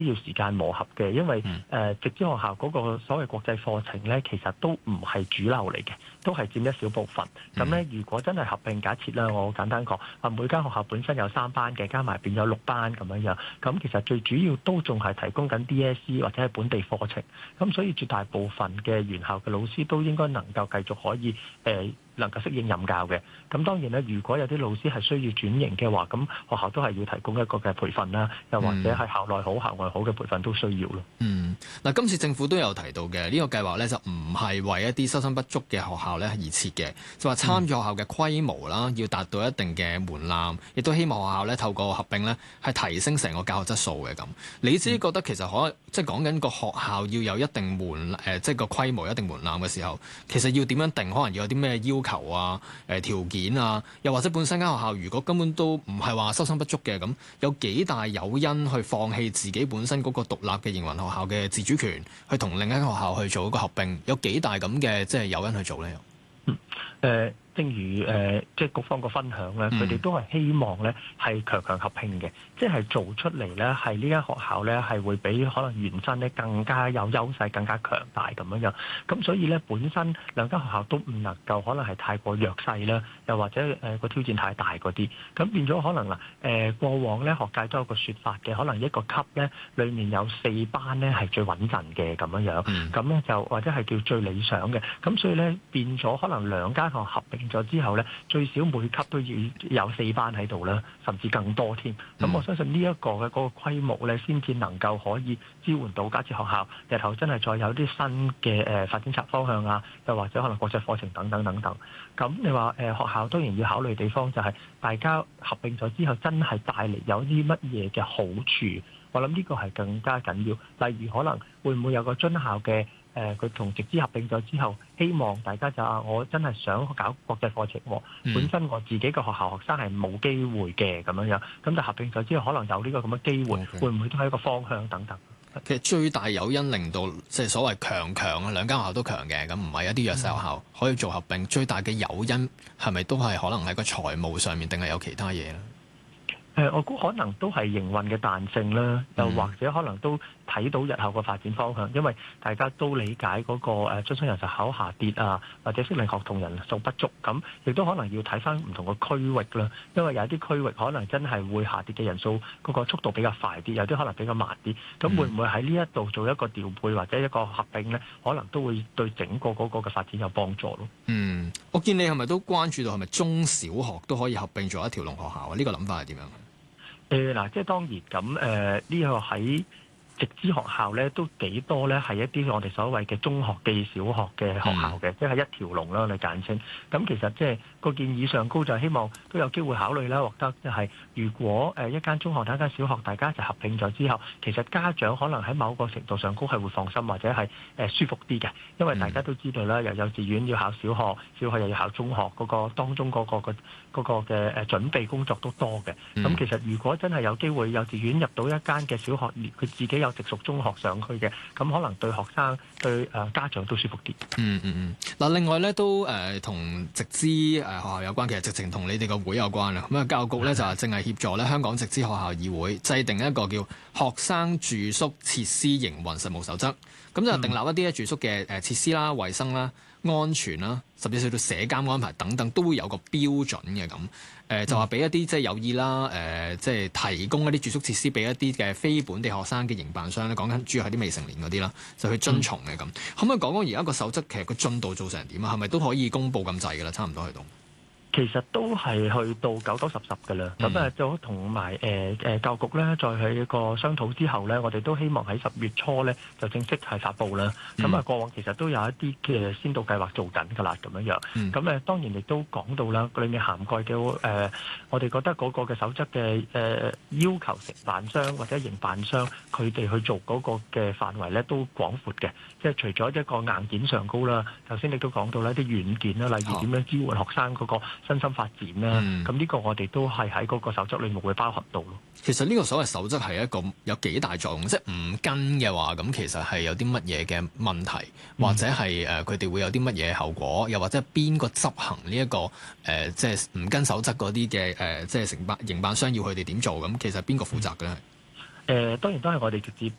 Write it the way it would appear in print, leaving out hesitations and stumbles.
要時間磨合嘅，因為直資學校嗰個所謂國際課程咧，其實都唔係主流嚟嘅，都係佔一小部分。咁咧，如果真係合併，假設啦，我簡單講，每間學校本身有3班嘅，加埋變咗6班咁樣樣。咁其實最主要都仲係提供緊 DSE 或者係本地課程。咁所以絕大部分嘅原校嘅老師都應該能夠繼續可以能夠適應任教嘅。咁當然咧，如果有啲老師係需要轉型嘅話，咁學校都係要提供一個嘅培訓啦，又或者係校內好、校外好嘅培訓都需要咯。 嗱，今次政府都有提到嘅呢個計劃咧，就唔係為一啲收生不足嘅學校咧而設嘅，就話參與學校嘅規模啦，要達到一定嘅門檻，亦都希望學校咧透過合併咧係提升成個教學質素嘅咁。你自己覺得其實即係講緊個學校要有一定即係個規模一定門檻嘅時候，其實要點樣定？可能要有啲咩要求啊、條件啊，又或者本身間學校如果根本都唔係話收生不足嘅咁，有幾大誘因去放棄自己本身嗰個獨立嘅營運學校嘅自主權，去同另一間學校去做一個合併，有幾大咁嘅即係誘因去做咧？ 正如即係局方個分享咧，佢哋都係希望咧係強強合併嘅，即係做出嚟咧係呢間學校咧係會比可能原身咧更加有優勢、更加強大咁樣樣。咁所以咧本身兩間學校都唔能夠可能係太過弱勢啦，又或者個挑戰太大嗰啲。咁變咗可能過往咧學界都有個説法嘅，可能一個級咧裡面有4班咧係最穩陣嘅咁樣樣。咁咧就或者係叫最理想嘅。咁所以咧變咗可能兩間學校合併咗之後咧，最少每級都要有4班喺度啦，甚至更多添。咁我相信呢一個嘅嗰個規模咧，先至能夠可以支援到假設學校日後真係再有啲新嘅發展策方向啊，又或者可能國際課程等等等等。咁你話學校當然要考慮地方就係大家合併咗之後，真係帶嚟有啲乜嘢嘅好處？我諗呢個係更加緊要。例如可能會唔會有個津校嘅？佢同直資合併咗之後，希望大家就我真係想搞國際課程喎。本身我自己個學校學生係冇機會嘅咁樣樣，咁就合併咗之後，可能有呢個咁嘅機會，會唔會都係一個方向等等？ 其實最大誘因令到即係所謂強啊，兩間學校都強嘅，咁唔係一啲弱勢學校可以做合併。最大嘅誘因係咪都係可能喺個財務上面，定係有其他嘢咧？ 我估可能都係營運嘅彈性啦，又或者可能都睇到日後個發展方向，因為大家都理解嗰個津貼人手考下跌啊，或者適齡學童人數不足，咁亦都可能要睇翻唔同嘅區域啦。因為有啲區域可能真係會下跌嘅人數嗰個速度比較快啲，有啲可能比較慢啲。咁會唔會喺呢一度做一個調配或者一個合併呢？可能都會對整個嗰個嘅發展有幫助咯。 我見你係咪都關注到係咪中小學都可以合併做一條龍學校啊？呢個諗法係點樣？ 嗱，即係當然咁呢個喺直資學校咧都幾多咧，係一啲我哋所謂嘅中學暨小學嘅學校嘅，即係一條龍啦，你簡稱。咁其實即係個建議上高，就係希望都有機會考慮啦，獲得即係如果一間中學同一間小學大家一齊合併咗之後，其實家長可能喺某個程度上高係會放心或者係舒服啲嘅，因為大家都知道啦，由幼稚園要考小學，小學又要考中學，嗰個當中嗰個嘅準備工作都多嘅。咁其實如果真係有機會幼稚園入到一間嘅小學，佢自己有直屬中學上去嘅，咁可能對學生對家長都舒服啲。 嗱，另外咧都同直資學校有關，其實直情同你哋個會有關啊。咁啊，教育局咧就係正係協助咧香港直資學校議會制定一個叫學生住宿設施營運實務守則，咁就訂立一啲住宿嘅設施啦、衛生啦、安全啦，甚至到社監安排等等，都會有個標準嘅咁。就話俾一啲即係有意啦，即係提供一啲住宿設施俾一啲嘅非本地學生嘅營辦商咧，講緊主要係啲未成年嗰啲啦，就去遵從嘅咁。可唔可以講講而家個守則其實個進度做成點啊？係咪都可以公佈咁滯㗎啦？差唔多去到。 其實都係去到9、9、10、10嘅啦，咁就同埋教育局咧，再喺一個商討之後咧，我哋都希望喺10月初咧就正式係發布啦。咁過往其實都有一啲嘅先導計劃做緊㗎啦，咁樣樣。咁當然亦都講到啦，裏面涵蓋嘅我哋覺得嗰個嘅守則嘅要求承辦商或者營辦商佢哋去做嗰個嘅範圍咧都廣闊嘅，即係除咗一個硬件上高啦，頭先你都講到啦，啲軟件啦，例如點樣支援學生嗰個身心發展啦，咁呢個我哋都係喺嗰個守則裏面會包含到咯。 其實呢個所謂守則係一個有幾大作用，即係唔跟嘅話，咁其實係有啲乜嘢嘅問題，或者係佢哋會有啲乜嘢後果，又或者邊個執行呢一個即係唔跟守則嗰啲嘅即係營辦商要佢哋點做，咁其實邊個負責嘅咧？ 當然都係我哋直接